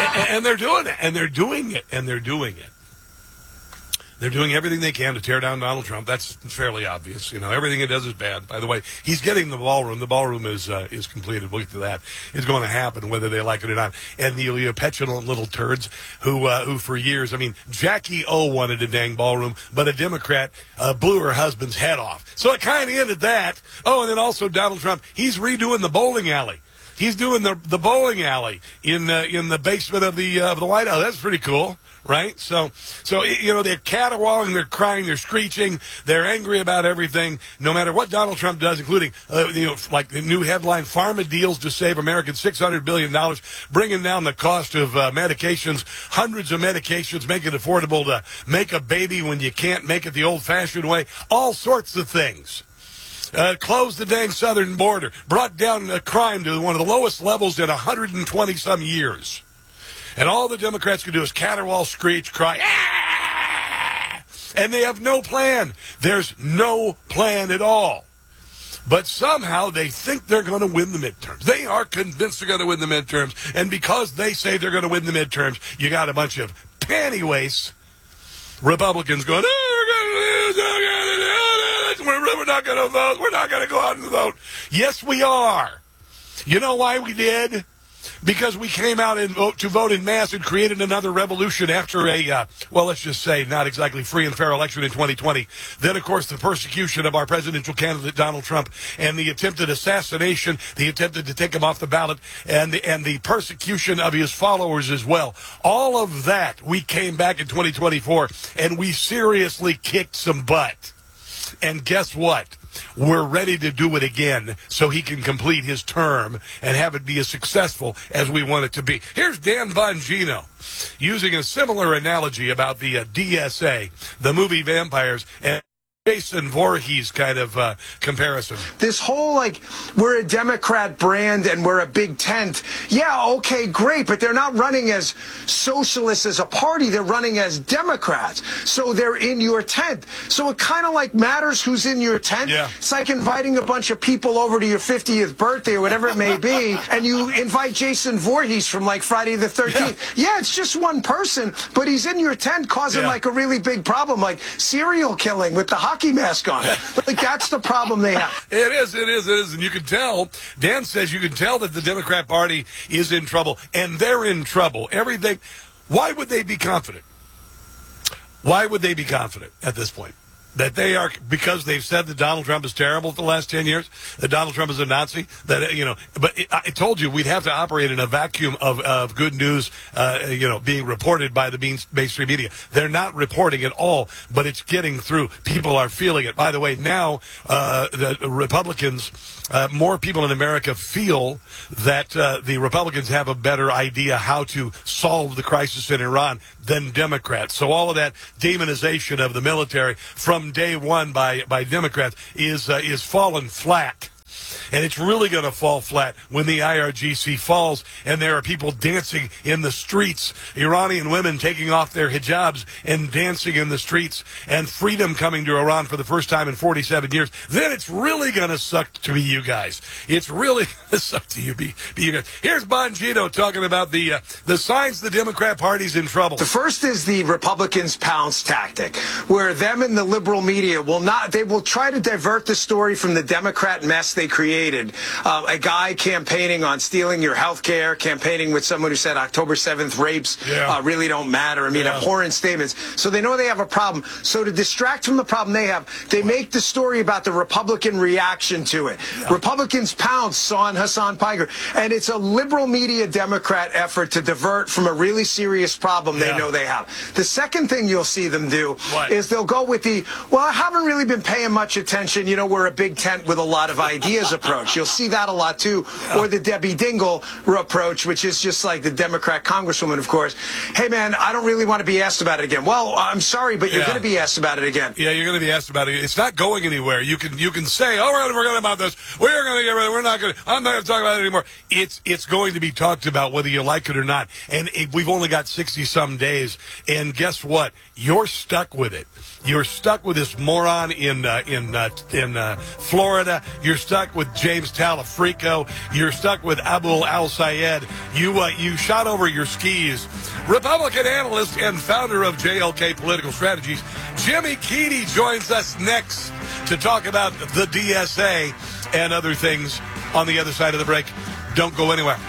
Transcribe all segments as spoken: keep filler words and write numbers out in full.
and, and they're doing it, and they're doing it, and they're doing it. They're doing everything they can to tear down Donald Trump. That's fairly obvious. You know, everything he does is bad. By the way, he's getting the ballroom. The ballroom is uh, is completed. We'll get to that. It's going to happen whether they like it or not. And the you know, petulant little turds who uh, who for years, I mean, Jackie O wanted a dang ballroom, but a Democrat uh, blew her husband's head off. So it kind of ended that. Oh, and then also Donald Trump, he's redoing the bowling alley. He's doing the the bowling alley in uh, in the basement of the uh, of the White House. That's pretty cool. Right? So, so you know, they're caterwauling, they're crying, they're screeching, they're angry about everything, no matter what Donald Trump does, including, uh, you know, like the new headline, Pharma deals to save Americans six hundred billion dollars, bringing down the cost of uh, medications, hundreds of medications, making it affordable to make a baby when you can't make it the old-fashioned way, all sorts of things. Uh, closed the dang southern border, brought down uh, crime to one of the lowest levels in one hundred twenty some years. And all the Democrats can do is caterwaul, screech, cry, ah! And they have no plan. There's no plan at all. But somehow they think they're going to win the midterms. They are convinced they're going to win the midterms. And because they say they're going to win the midterms, you got a bunch of pantyweights Republicans going, oh, we're going to lose, we're not going to vote, we're not going to go out and vote. Yes, we are. You know why we did? Because we came out and vote, to vote in mass and created another revolution after a, uh, well, let's just say, not exactly free and fair election in twenty twenty. Then, of course, the persecution of our presidential candidate, Donald Trump, and the attempted assassination, the attempted to take him off the ballot, and the, and the persecution of his followers as well. All of that, we came back in twenty twenty-four, and we seriously kicked some butt. And guess what? We're ready to do it again so he can complete his term and have it be as successful as we want it to be. Here's Dan Bongino using a similar analogy about the uh, D S A, the movie Vampires, and Jason Voorhees kind of uh, comparison. This whole, like, we're a Democrat brand and we're a big tent. Yeah, okay, great, but they're not running as socialists as a party. They're running as Democrats. So they're in your tent. So it kind of, like, matters who's in your tent. Yeah. It's like inviting a bunch of people over to your fiftieth birthday or whatever it may be, and you invite Jason Voorhees from, like, Friday the thirteenth. Yeah, yeah it's just one person, but he's in your tent causing, yeah. like, a really big problem, like serial killing with the hockey mask on. Like, that's the problem they have. It is, it is, it is. And you can tell, Dan says you can tell that the Democrat Party is in trouble, and they're in trouble. Everything. Why would they be confident? Why would they be confident at this point? That they are, because they've said that Donald Trump is terrible for the last ten years, that Donald Trump is a Nazi, that, you know, but it, I told you we'd have to operate in a vacuum of, of good news, uh, you know, being reported by the mainstream media. They're not reporting at all, but it's getting through. People are feeling it. By the way, now, uh, the Republicans, uh, more people in America feel that uh, the Republicans have a better idea how to solve the crisis in Iran than Democrats. So all of that demonization of the military from day one by by Democrats is uh, is fallen flat. And it's really going to fall flat when the I R G C falls and there are people dancing in the streets, Iranian women taking off their hijabs and dancing in the streets, and freedom coming to Iran for the first time in forty-seven years. Then it's really going to suck to be you guys. It's really going to suck to you be, be you guys. Here's Bongino talking about the uh, the signs the Democrat Party's in trouble. The first is the Republicans' pounce tactic, where them and the liberal media will not, they will try to divert the story from the Democrat mess they created. Uh, a guy campaigning on stealing your health care, campaigning with someone who said October seventh rapes yeah. uh, really don't matter. I mean, yeah. abhorrent statements. So they know they have a problem. So to distract from the problem they have, they make the story about the Republican reaction to it. Yeah. Republicans pounce on Hassan Piker. And it's a liberal media Democrat effort to divert from a really serious problem yeah. they know they have. The second thing you'll see them do what? is they'll go with the, well, I haven't really been paying much attention. You know, we're a big tent with a lot of ideas approach. You'll see that a lot, too. Yeah. Or the Debbie Dingell approach, which is just like the Democrat congresswoman, of course. Hey, man, I don't really want to be asked about it again. Well, I'm sorry, but you're yeah. going to be asked about it again. Yeah, you're going to be asked about it. It's not going anywhere. You can you can say, oh, we're going to about this. We're going to get rid of it. We're not going to. I'm not going to talk about it anymore. It's, it's going to be talked about whether you like it or not. want. And it, we've only got sixty-some days. And guess what? You're stuck with it. You're stuck with this moron in uh, in uh, in uh, Florida. You're stuck with James Talafrico. You're stuck with Abul Al-Sayed. You uh, you shot over your skis. Republican analyst and founder of J L K Political Strategies, Jimmy Keady, joins us next to talk about the D S A and other things on the other side of the break. Don't go anywhere.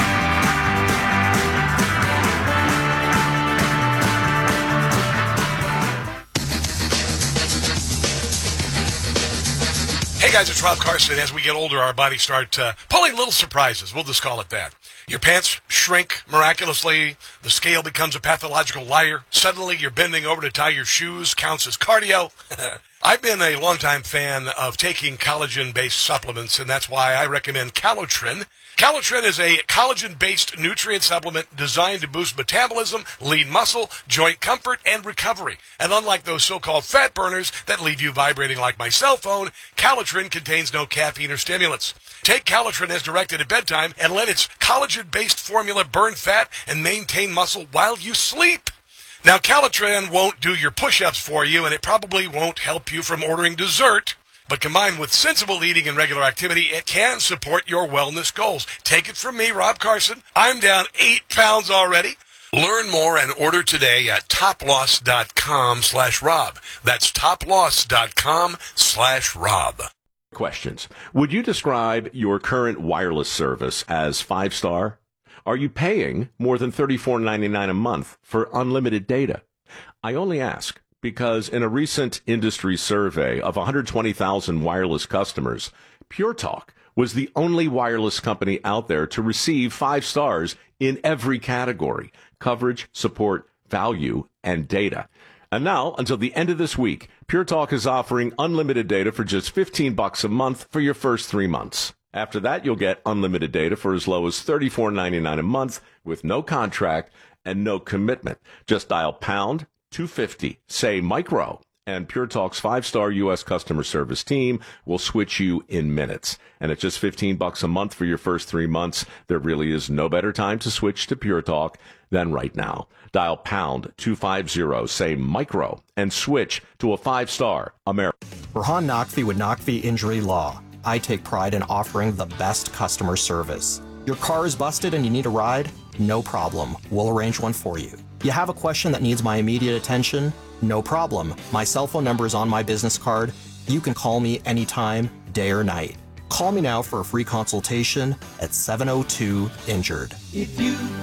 Hey guys, it's Rob Carson. As we get older, our bodies start uh, pulling little surprises. We'll just call it that. Your pants shrink miraculously. The scale becomes a pathological liar. Suddenly, you're bending over to tie your shoes. Counts as cardio. I've been a longtime fan of taking collagen-based supplements, and that's why I recommend Calotrin. Calotrin is a collagen-based nutrient supplement designed to boost metabolism, lean muscle, joint comfort, and recovery. And unlike those so-called fat burners that leave you vibrating like my cell phone, Calotrin contains no caffeine or stimulants. Take Calotrin as directed at bedtime and let its collagen-based formula burn fat and maintain muscle while you sleep. Now, Calotrin won't do your push-ups for you, and it probably won't help you from ordering dessert. But combined with sensible eating and regular activity, it can support your wellness goals. Take it from me, Rob Carson. I'm down eight pounds already. Learn more and order today at toploss.com slash Rob. That's toploss.com slash Rob. Questions. Would you describe your current wireless service as five-star? Are you paying more than thirty-four ninety-nine a month for unlimited data? I only ask because in a recent industry survey of one hundred twenty thousand wireless customers, Pure Talk was the only wireless company out there to receive five stars in every category: coverage, support, value, and data. And now, until the end of this week, Pure Talk is offering unlimited data for just fifteen bucks a month for your first three months. After that, you'll get unlimited data for as low as thirty-four ninety-nine a month with no contract and no commitment. Just dial pound two fifty, say micro, and Pure Talk's five-star U S customer service team will switch you in minutes. And at just fifteen bucks a month for your first three months, there really is no better time to switch to Pure Talk than right now. Dial pound two fifty, say micro, and switch to a five-star American. Burhan Naqvi with Naqvi Injury Law. I take pride in offering the best customer service. Your car is busted and you need a ride? No problem. We'll arrange one for you. You have a question that needs my immediate attention? No problem. My cell phone number is on my business card. You can call me anytime, day or night. Call me now for a free consultation at seven oh two injured. If you